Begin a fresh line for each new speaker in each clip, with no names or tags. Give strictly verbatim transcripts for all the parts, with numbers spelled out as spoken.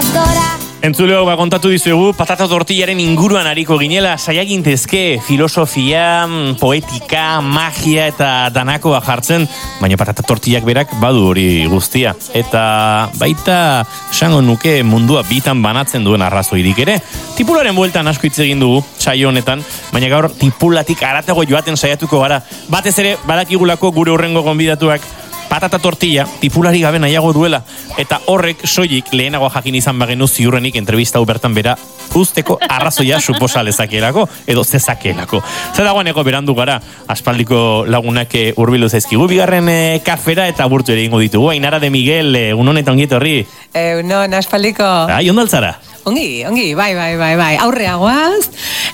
Entzuleo, ba, kontatu dizuegu, patata tortillaren inguruan ariko ginela, saiagintezke filosofia, poetika, magia eta danakoa jartzen, baina patata tortillak berak badu hori guztia. Eta baita, esango nuke mundua bitan banatzen duen arrazoirik ere. Tipularen bueltan asko hitz egin dugu, saio honetan, baina gaur tipulatik aratago joaten saiatuko gara. Batez ere, badakigulako gure hurrengo gonbidatuak patata tortilla tipulari gabe nahiago duela, eta horrek soilik lehenago jakin izan bagenu ziurrenik entrevista hau bertan bera usteko arrazoia suposa lezakelako, edo zezakelako. Zer dagoeneko berandu gara, aspaldiko lagunak hurbildu zaizkigu, bigarren e, kafera eta burtu ere ingo ditugu. Ainara de Miguel, egun honetan ongi etorri.
Egunon, aspaldiko.
Ai, ondo altzara?
Ongi, ongi, bai, bai, bai, bai, aurreagoaz,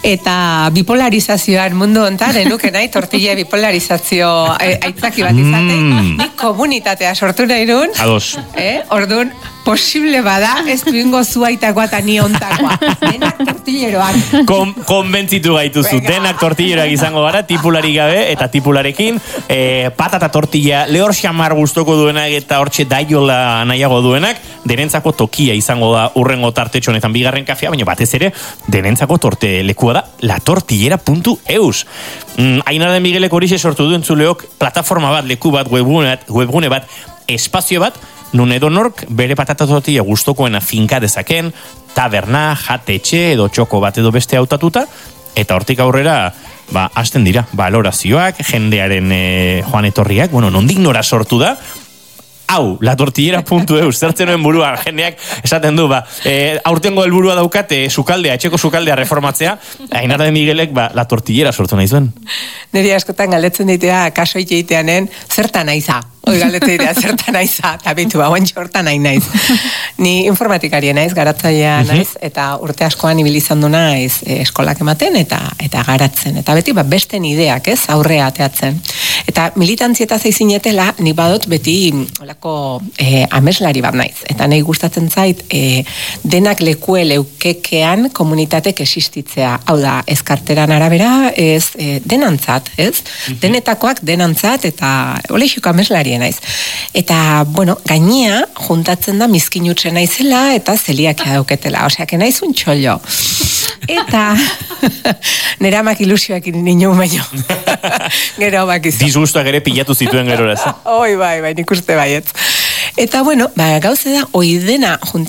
eta bipolarizazioan mundu hontan, enuke nahi, tortilla bipolarizazio e, aitzaki bat izate, mm. Nik komunitatea sortu nahi duen.
Ados.
Eh, orduan, posible bada, ez duingo zuaitakoa eta ni ontakoa. Denak tortilleroak.
Kon, konbentzitu gaituzu, denak tortilleroak izango gara, tipulari gabe, eta tipularekin, eh, patata tortilla, lehor xamar gustoko duenak, eta hortxe daiola nahiago duenak, denentzako tokia izango da urrengo tartetxo honetan bigarren kafea, baina batez ere, denentzako torte lekua da, latortillera puntu eus. Mm, Ainara de Miguelek horixe sortu duen zuleok, plataforma bat, leku bat, webgune bat, webgune bat, espazio bat, nun edonork bere patata tortilla gustokoena finka dezaken, taberna, jatetxe edo txoko bat edo beste hautatuta, eta hortik aurrera, ba, hasten dira, balorazioak, jendearen e, joan etorriak, bueno, nondik nora sortu da, hau, latortillera puntu eus, zertzen nuen burua, jendeak esaten du, ba, e, aurtengo helburua daukate, sukaldea, etxeko sukaldea reformatzea, Ainara de Miguelek, ba, latortillera sortu nahi zuen.
Niri askotan galdetzen ditea, kaso iteiteanen, zertan aiza? Hoi galdetzen ditea, zertan aiza? Eta bitu, hauen txortan nahi naiz. Ni informatikarien naiz, garatzailea naiz, eta urte askoan ibilizan du naiz eskolak ematen, eta eta garatzen. Eta beti, ba, besten ideak, ez, aurrea ateatzen. Eta militantzieta zaizinetela, nik badot beti olako e, ameslari bat naiz. Eta nahi gustatzen zait, e, denak lekue leukekean komunitatek existitzea. Hau da, ez karteran arabera, ez e, denantzat, ez? Denetakoak denantzat, eta oleixuko ameslarien naiz. Eta, bueno, gainea, juntatzen da mizkinutzen naizela, eta zeliakia dauketela. Osea, que naiz un txollo. Eta, nera mak ilusioak ninu baino. Gero bak izan.
Disgustuak ere pilatu zituen gero.
Oi, bai, bai, nik uste baietz. Eta, bueno, ba, gauze da, oidena juntatzen